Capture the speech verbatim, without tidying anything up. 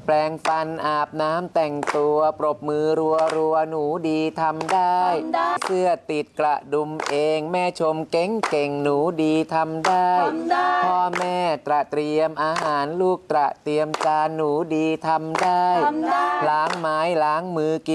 แปรงฟันอาบน้ำแต่งตัวปรบมือรัวรัวหนูดีทำได้เสื้อติดกระดุมเองแม่ชมเก่งเก่งหนูดีทำได้พ่อแม่ตระเตรียมอาหารลูกตระเตรียมจานหนูดีทำได้ล้างไม้ล้างมือกิน